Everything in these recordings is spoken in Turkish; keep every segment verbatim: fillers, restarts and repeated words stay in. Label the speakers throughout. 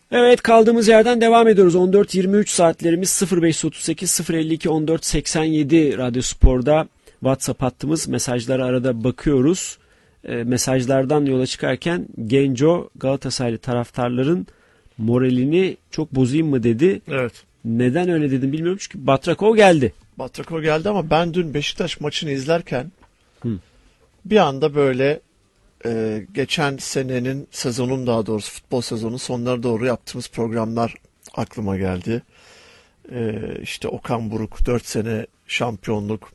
Speaker 1: Evet, kaldığımız yerden devam ediyoruz. on dört yirmi üç saatlerimiz sıfır beş otuz sekiz sıfır elli iki on dört seksen yedi Radyo Spor'da WhatsApp hattımız. Mesajlara arada bakıyoruz. E, mesajlardan yola çıkarken Genco Galatasaraylı taraftarların moralini çok bozayım mı dedi.
Speaker 2: Evet.
Speaker 1: Neden öyle dedim bilmiyorum çünkü Batrakov geldi.
Speaker 2: Batrakov geldi ama ben dün Beşiktaş maçını izlerken
Speaker 1: Hı.
Speaker 2: bir anda böyle e, geçen senenin sezonun daha doğrusu futbol sezonunun sonlarına doğru yaptığımız programlar aklıma geldi. E, işte Okan Buruk dört sene şampiyonluk,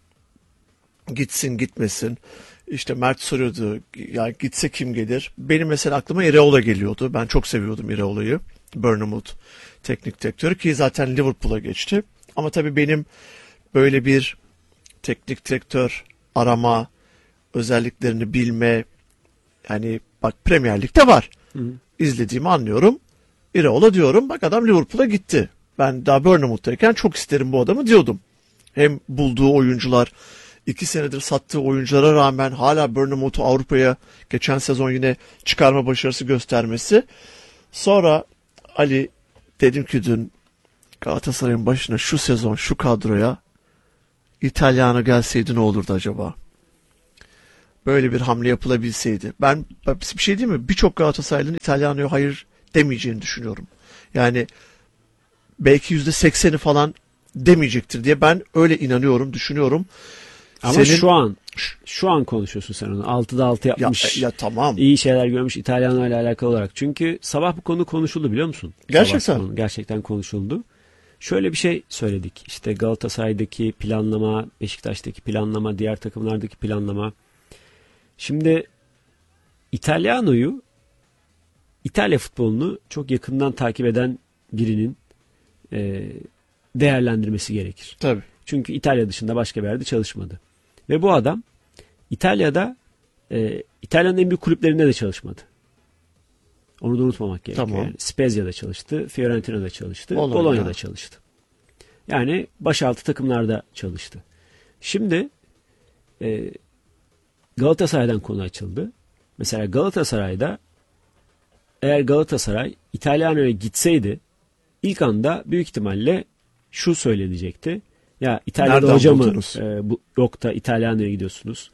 Speaker 2: gitsin gitmesin. İşte Mert soruyordu ya gitse kim gelir? Benim mesela aklıma Iraola geliyordu. Ben çok seviyordum Iraola'yı. Bournemouth teknik direktörü ki zaten Liverpool'a geçti. Ama tabii benim böyle bir teknik direktör arama, özelliklerini bilme, yani bak Premier Lig'de var. Hı hı. İzlediğimi anlıyorum. Iraola diyorum bak adam Liverpool'a gitti. Ben daha Bournemouth'tayken çok isterim bu adamı diyordum. Hem bulduğu oyuncular, iki senedir sattığı oyunculara rağmen hala Bournemouth'u Avrupa'ya geçen sezon yine çıkarma başarısı göstermesi. Sonra Ali dedim ki dün Galatasaray'ın başına şu sezon şu kadroya İtalyan'a gelseydi ne olurdu acaba? Böyle bir hamle yapılabilseydi. Ben bir şey diyeyim mi? Birçok Galatasaraylı'nın İtalyan'a hayır demeyeceğini düşünüyorum. Yani belki yüzde sekseni falan demeyecektir diye ben öyle inanıyorum, düşünüyorum.
Speaker 1: Ama
Speaker 2: Senin...
Speaker 1: şu an şu an konuşuyorsun sen onu. altıda altı yapmış.
Speaker 2: Ya, ya tamam.
Speaker 1: İyi şeyler görmüş İtalyanlarla ile alakalı olarak. Çünkü sabah bu konu konuşuldu biliyor musun?
Speaker 2: Gerçekten.
Speaker 1: Konu, gerçekten konuşuldu. Şöyle bir şey söyledik. İşte Galatasaray'daki planlama, Beşiktaş'taki planlama, diğer takımlardaki planlama. Şimdi İtalyano'yu, İtalya futbolunu çok yakından takip eden birinin e, değerlendirmesi gerekir.
Speaker 2: Tabii.
Speaker 1: Çünkü İtalya dışında başka bir yerde çalışmadı. Ve bu adam İtalya'da e, İtalya'nın en büyük kulüplerinde de çalışmadı. Onu da unutmamak gerekiyor.
Speaker 2: Tamam.
Speaker 1: Yani Spezia'da çalıştı, Fiorentina'da çalıştı,
Speaker 2: Bologna.
Speaker 1: Bolonya'da çalıştı. Yani başaltı takımlarda çalıştı. Şimdi e, Galatasaray'dan konu açıldı. Mesela Galatasaray'da eğer Galatasaray İtalyano'ya gitseydi ilk anda büyük ihtimalle şu söylenecekti. Ya İtalya'da
Speaker 2: nereden
Speaker 1: hoca mı e, bu, yok da İtalyano'ya gidiyorsunuz.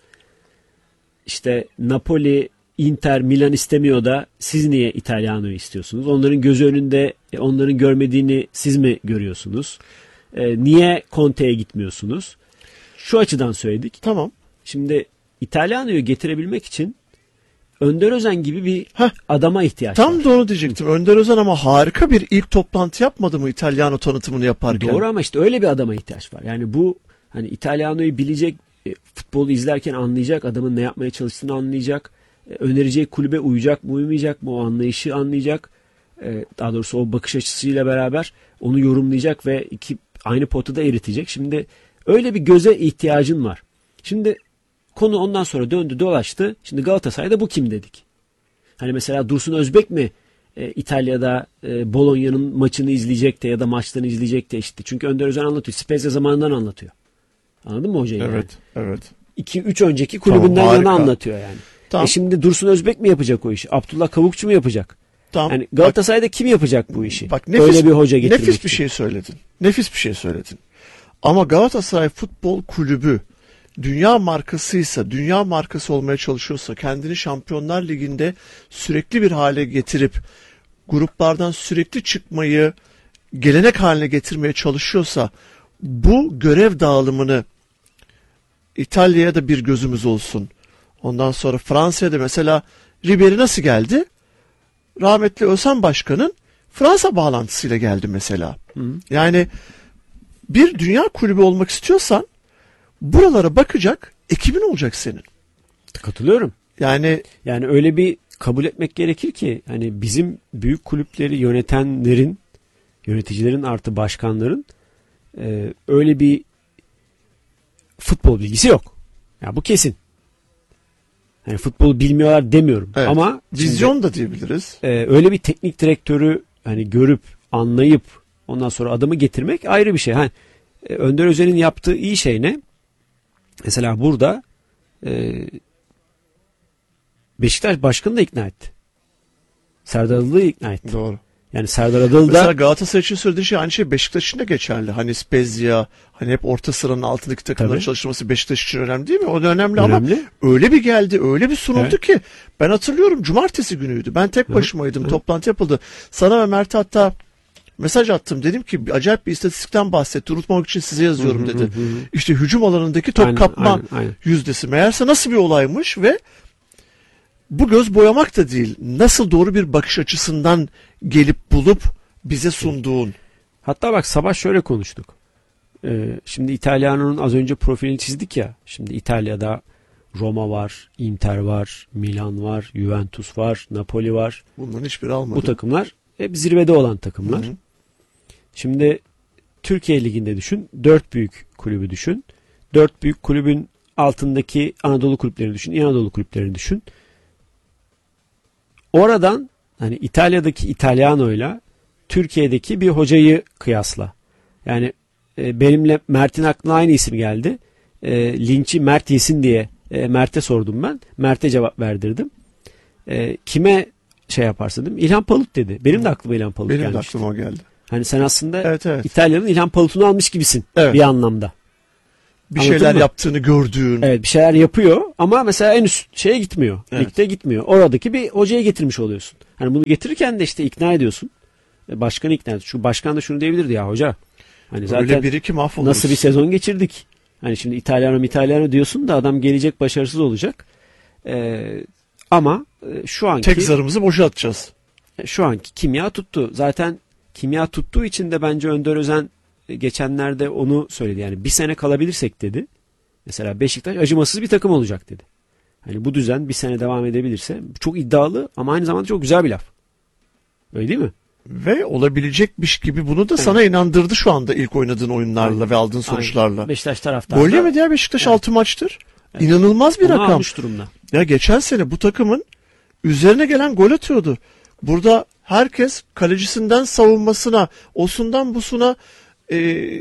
Speaker 1: İşte Napoli, Inter, Milan istemiyor da siz niye İtalyano'yu istiyorsunuz? Onların gözü önünde onların görmediğini siz mi görüyorsunuz? E, niye Conte'ye gitmiyorsunuz? Şu açıdan söyledik.
Speaker 2: Tamam.
Speaker 1: Şimdi İtalyano'yu getirebilmek için Önder Özen gibi bir
Speaker 2: Heh,
Speaker 1: adama ihtiyaç
Speaker 2: tam
Speaker 1: var.
Speaker 2: da onu diyecektim. Önder Özen ama harika bir ilk toplantı yapmadı mı İtalyano tanıtımını yaparken?
Speaker 1: Doğru ama işte öyle bir adama ihtiyaç var. Yani bu hani İtalyano'yu bilecek, e, futbolu izlerken anlayacak, adamın ne yapmaya çalıştığını anlayacak, e, önereceği kulübe uyacak mı uymayacak mı o anlayışı anlayacak. E, daha doğrusu o bakış açısıyla beraber onu yorumlayacak ve iki aynı potada eritecek. Şimdi öyle bir göze ihtiyacın var. Şimdi konu ondan sonra döndü dolaştı. Şimdi Galatasaray'da bu kim dedik? Hani mesela Dursun Özbek mi e, İtalya'da e, Bologna'nın maçını izleyecek de ya da maçlarını izleyecek de işte. Çünkü Önder Özen anlatıyor. Spezia zamanından anlatıyor. Anladın mı hocayı?
Speaker 2: Evet, yani? Evet.
Speaker 1: iki üç önceki kulübünden
Speaker 2: tamam,
Speaker 1: yana anlatıyor yani. Tamam. E şimdi Dursun Özbek mi yapacak o işi? Abdullah Kavukçu mu yapacak?
Speaker 2: Tamam.
Speaker 1: Yani Galatasaray'da bak, kim yapacak bu işi?
Speaker 2: Bak nefis,
Speaker 1: öyle bir hoca getirmek
Speaker 2: Nefis bir
Speaker 1: için.
Speaker 2: şey söyledin. Nefis bir şey söyledin. Ama Galatasaray Futbol Kulübü dünya markasıysa, dünya markası olmaya çalışıyorsa, kendini Şampiyonlar Ligi'nde sürekli bir hale getirip gruplardan sürekli çıkmayı gelenek haline getirmeye çalışıyorsa bu görev dağılımını İtalya'ya da bir gözümüz olsun. Ondan sonra Fransa'ya da mesela Ribéry nasıl geldi? Rahmetli Özhan Başkan'ın Fransa bağlantısıyla geldi mesela. Hı. Yani bir dünya kulübü olmak istiyorsan buralara bakacak ekibin olacak senin.
Speaker 1: Katılıyorum.
Speaker 2: Yani
Speaker 1: yani öyle bir kabul etmek gerekir ki hani bizim büyük kulüpleri yönetenlerin, yöneticilerin artı başkanların e, öyle bir futbol bilgisi yok. Ya bu kesin. Yani futbolu bilmiyorlar demiyorum.
Speaker 2: Evet,
Speaker 1: ama
Speaker 2: vizyon
Speaker 1: şimdi,
Speaker 2: da diyebiliriz.
Speaker 1: E, öyle bir teknik direktörü hani görüp anlayıp ondan sonra adamı getirmek ayrı bir şey. Hani e, Önder Özen'in yaptığı iyi şey ne? Mesela burada e, Beşiktaş başkanı da ikna etti. Serdar Adalı'yı ikna etti.
Speaker 2: Doğru.
Speaker 1: Yani Serdar Adalı
Speaker 2: Mesela
Speaker 1: da
Speaker 2: Galatasaray için söylediğin şey aynı şey Beşiktaş için de geçerli. Hani Spezia, hani hep orta sıranın altındaki takımların
Speaker 1: Tabii.
Speaker 2: çalışması Beşiktaş için önemli değil mi? O da önemli, ama
Speaker 1: önemli.
Speaker 2: öyle bir geldi, öyle bir sunuldu
Speaker 1: Evet.
Speaker 2: ki. Ben hatırlıyorum, cumartesi günüydü. Ben tek
Speaker 1: Hı hı.
Speaker 2: başımaydım.
Speaker 1: Hı.
Speaker 2: Toplantı yapıldı. Sana ve Mert'e hatta mesaj attım. Dedim ki acayip bir istatistikten bahsetti. Unutmamak için size yazıyorum
Speaker 1: Hı hı
Speaker 2: dedi.
Speaker 1: hı hı.
Speaker 2: İşte hücum alanındaki top
Speaker 1: Aynen,
Speaker 2: kapma
Speaker 1: aynen, aynen.
Speaker 2: yüzdesi. Meğerse nasıl bir olaymış ve bu göz boyamak da değil. Nasıl doğru bir bakış açısından gelip bulup bize sunduğun.
Speaker 1: Hatta bak sabah şöyle konuştuk. Ee, şimdi İtalyano'nun az önce profilini çizdik ya. Şimdi İtalya'da Roma var, Inter var, Milan var, Juventus var, Napoli var.
Speaker 2: Bunların hiçbiri almadı.
Speaker 1: Bu takımlar hep zirvede olan takımlar.
Speaker 2: Hı hı.
Speaker 1: Şimdi Türkiye Ligi'nde düşün. Dört büyük kulübü düşün. Dört büyük kulübün altındaki Anadolu kulüplerini düşün. İyi Anadolu kulüplerini düşün. Oradan hani İtalya'daki İtalyano'yla Türkiye'deki bir hocayı kıyasla. Yani e, benimle Mert'in aklına aynı isim geldi. E, linçi Mert yesin diye e, Mert'e sordum ben. Mert'e cevap verdirdim. E, kime şey yaparsın dedim. İlhan Palut dedi. Benim de aklıma İlhan Palut
Speaker 2: Benim de
Speaker 1: gelmişti.
Speaker 2: aklıma o geldi.
Speaker 1: Hani sen aslında
Speaker 2: Evet, evet.
Speaker 1: İtalya'nın İlhan Palut'unu almış gibisin
Speaker 2: Evet.
Speaker 1: bir anlamda.
Speaker 2: Bir
Speaker 1: Anladın
Speaker 2: şeyler
Speaker 1: mı?
Speaker 2: yaptığını gördüğün.
Speaker 1: Evet, bir şeyler yapıyor ama mesela en üst şeye gitmiyor.
Speaker 2: Evet.
Speaker 1: Ligde gitmiyor. Oradaki bir hocaya getirmiş oluyorsun. Hani bunu getirirken de işte ikna ediyorsun. E, Başkanı ikna ediyorsun. Şu başkan da şunu diyebilirdi ya hoca. Hani zaten
Speaker 2: Öyle biri ki mahvoluruz.
Speaker 1: nasıl bir sezon geçirdik. Hani şimdi İtalyano İtalyano diyorsun da adam gelecek başarısız olacak. Ee, ama e, şu anki
Speaker 2: Tek zarımızı boşa atacağız.
Speaker 1: şu anki kimya tuttu. Zaten kimya tuttuğu için de bence Önder Özen e, geçenlerde onu söyledi. Yani bir sene kalabilirsek dedi. Mesela Beşiktaş acımasız bir takım olacak dedi. Hani bu düzen bir sene devam edebilirse çok iddialı ama aynı zamanda çok güzel bir laf. Öyle değil mi?
Speaker 2: Ve olabilecekmiş gibi bunu da
Speaker 1: Evet.
Speaker 2: sana inandırdı şu anda ilk oynadığın oyunlarla
Speaker 1: Aynen.
Speaker 2: ve aldığın sonuçlarla.
Speaker 1: Aynen. Beşiktaş taraftarı.
Speaker 2: Gol yemedi ya Beşiktaş
Speaker 1: Evet.
Speaker 2: altı maçtır.
Speaker 1: Evet.
Speaker 2: İnanılmaz bir
Speaker 1: Onu
Speaker 2: rakam.
Speaker 1: almış durumda.
Speaker 2: Ya geçen sene bu takımın üzerine gelen gol atıyordu. Burada herkes kalecisinden savunmasına, osundan busuna e,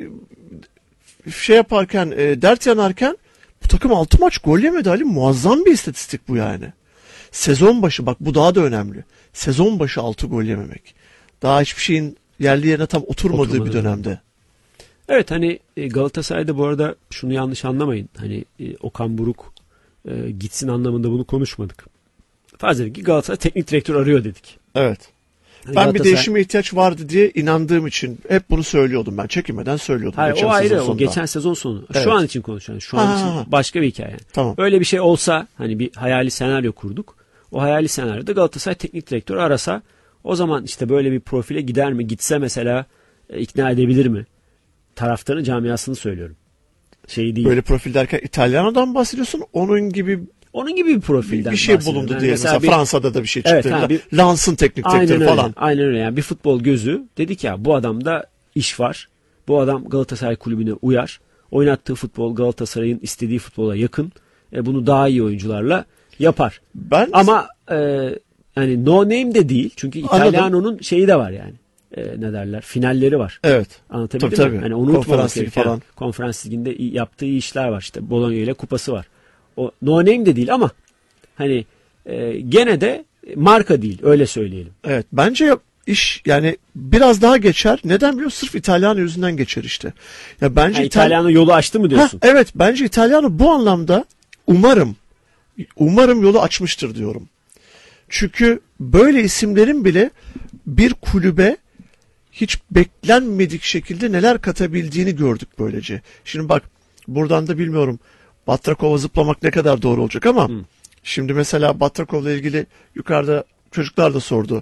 Speaker 2: şey yaparken, e, dert yanarken bu takım altı maç gol yemedi Ali. Muazzam bir istatistik bu yani. Sezon başı, bak bu daha da önemli. Sezon başı altı gol yememek. Daha hiçbir şeyin yerli yerine tam oturmadığı
Speaker 1: Oturmadı.
Speaker 2: bir dönemde.
Speaker 1: Evet, hani e, Galatasaray'da bu arada şunu yanlış anlamayın. Hani e, Okan Buruk e, gitsin anlamında bunu konuşmadık. Farz edelim ki Galatasaray teknik direktör arıyor dedik.
Speaker 2: Evet.
Speaker 1: Hani
Speaker 2: Ben bir
Speaker 1: Galatasaray-
Speaker 2: değişime ihtiyaç vardı diye inandığım için hep bunu söylüyordum ben. Çekinmeden söylüyordum.
Speaker 1: Hayır,
Speaker 2: geçen
Speaker 1: o ayrı,
Speaker 2: sezon
Speaker 1: o
Speaker 2: sonunda.
Speaker 1: geçen sezon sonu.
Speaker 2: Evet.
Speaker 1: Şu an için konuşuyoruz. Şu an
Speaker 2: Ha,
Speaker 1: için
Speaker 2: ha, ha.
Speaker 1: başka bir hikaye.
Speaker 2: Tamam.
Speaker 1: Öyle bir şey olsa, hani bir hayali senaryo kurduk. O hayali senaryoda Galatasaray teknik direktörü arasa, o zaman işte böyle bir profile gider mi? Gitse mesela e, ikna edebilir mi? Taraftarın camiasını söylüyorum. Şey değil.
Speaker 2: Böyle profil derken İtalyano'dan bahsediyorsun. Onun gibi
Speaker 1: Onun gibi bir
Speaker 2: bir,
Speaker 1: profilden
Speaker 2: bir şey
Speaker 1: bahsediyorum.
Speaker 2: bulundu
Speaker 1: Yani
Speaker 2: diye. Mesela,
Speaker 1: bir-
Speaker 2: Fransa'da da bir şey çıktı.
Speaker 1: Evet, ha, bir-
Speaker 2: Lans'ın teknik
Speaker 1: Aynen
Speaker 2: direktörü
Speaker 1: öyle.
Speaker 2: falan.
Speaker 1: Aynen öyle. Yani bir futbol gözü dedik ya, bu adamda iş var. Bu adam Galatasaray kulübüne uyar. Oynattığı futbol Galatasaray'ın istediği futbola yakın. E, bunu daha iyi oyuncularla yapar.
Speaker 2: Ben
Speaker 1: Ama e, yani no name de değil. Çünkü
Speaker 2: Anladım.
Speaker 1: İtalyano'nun şeyi de var yani. E, ne derler? Finalleri var.
Speaker 2: evet.
Speaker 1: Anlatabildim
Speaker 2: Tabii,
Speaker 1: mi?
Speaker 2: tabii.
Speaker 1: Hani onu unutmamak
Speaker 2: Konferans ligi
Speaker 1: gerekiyor.
Speaker 2: falan.
Speaker 1: Konferans liginde iyi- yaptığı iyi işler var. İşte Bologna ile kupası var. O no name de değil ama hani e, gene de marka değil. Öyle söyleyelim.
Speaker 2: Evet. Bence iş yani biraz daha geçer. Neden biliyor musun? Sırf İtalyano yüzünden geçer işte. Ya bence
Speaker 1: Ha,
Speaker 2: İtal-
Speaker 1: İtalyano yolu açtı mı
Speaker 2: Heh,
Speaker 1: diyorsun?
Speaker 2: evet. Bence İtalyano bu anlamda umarım umarım yolu açmıştır diyorum. Çünkü böyle isimlerin bile bir kulübe hiç beklenmedik şekilde neler katabildiğini gördük böylece. Şimdi bak buradan da bilmiyorum Batrakov'a zıplamak ne kadar doğru olacak ama
Speaker 1: Hı.
Speaker 2: şimdi mesela Batrakov'la ilgili yukarıda çocuklar da sordu.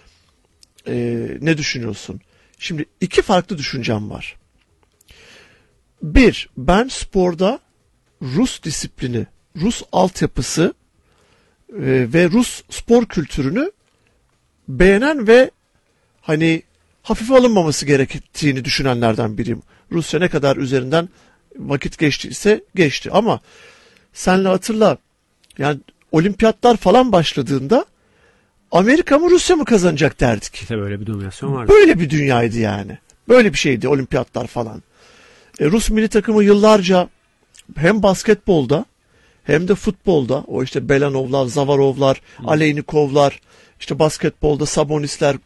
Speaker 2: Ee, ne düşünüyorsun? Şimdi iki farklı düşüncem var. Bir, ben sporda Rus disiplini, Rus altyapısı e, ve Rus spor kültürünü beğenen ve hani hafife alınmaması gerektiğini düşünenlerden biriyim. Rusya ne kadar üzerinden vakit geçtiyse geçti ama senle hatırla yani olimpiyatlar falan başladığında Amerika mı Rusya mı kazanacak derdik.
Speaker 1: Tabii öyle bir dominasyon vardı.
Speaker 2: Böyle bir dünyaydı yani. Böyle bir şeydi olimpiyatlar falan. E, Rus milli takımı yıllarca hem basketbolda hem de futbolda o işte Belanovlar, Zavarovlar, Aleynikovlar, işte basketbolda Sabonisler,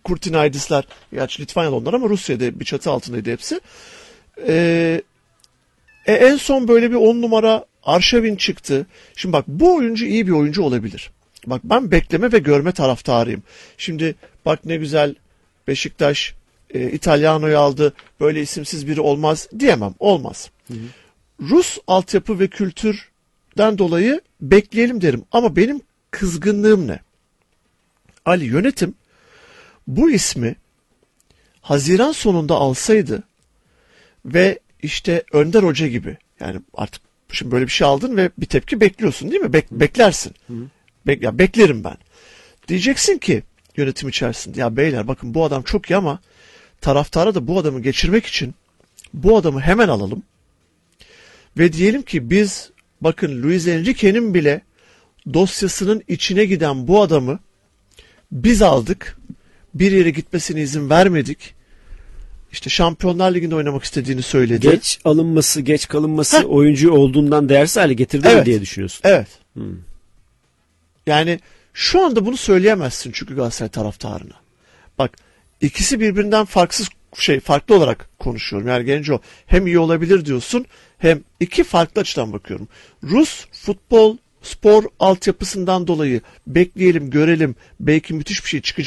Speaker 2: Kurtinaydisler, gerçi Litvanyalı onlar ama Rusya'da bir çatı altındaydı hepsi. Ee, e, en son böyle bir on numara Arşavin çıktı. Şimdi bak, bu oyuncu iyi bir oyuncu olabilir. Bak, ben bekleme ve görme taraftarıyım. Şimdi bak ne güzel Beşiktaş e, İtalyano'yu aldı. Böyle isimsiz biri olmaz diyemem. Olmaz. Hı hı. Rus altyapı ve kültürden dolayı bekleyelim derim. Ama benim kızgınlığım ne? Ali, yönetim bu ismi Haziran sonunda alsaydı ve işte Önder Hoca gibi, yani artık şimdi böyle bir şey aldın ve bir tepki bekliyorsun değil mi? Bek- beklersin. Hı hı. Be- ya beklerim ben. Diyeceksin ki yönetim içerisinde, ya beyler bakın bu adam çok iyi ama taraftara da bu adamı geçirmek için bu adamı hemen alalım. Ve diyelim ki biz bakın Luis Enrique'nin bile dosyasının içine giden bu adamı biz aldık. Bir yere gitmesine izin vermedik. İşte Şampiyonlar Ligi'nde oynamak istediğini söyledi.
Speaker 1: Geç alınması, geç kalınması
Speaker 2: Heh.
Speaker 1: oyuncu olduğundan değersiz hale getirdi
Speaker 2: Evet.
Speaker 1: mi diye düşünüyorsun.
Speaker 2: Evet.
Speaker 1: Hmm.
Speaker 2: Yani şu anda bunu söyleyemezsin çünkü Galatasaray taraftarına. Bak, ikisi birbirinden farksız şey farklı olarak konuşuyorum. Yani gelince o hem iyi olabilir diyorsun, hem iki farklı açıdan bakıyorum. Rus futbol spor altyapısından dolayı bekleyelim, görelim, belki müthiş bir şey çıkacak.